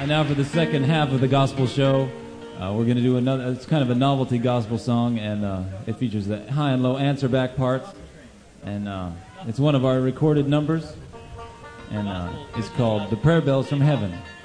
And now for the second half of the gospel show, we're going to do another. It's kind of a novelty gospel song, and it features the high and low answer back parts. And it's one of our recorded numbers, and it's called "The Prayer Bells from Heaven."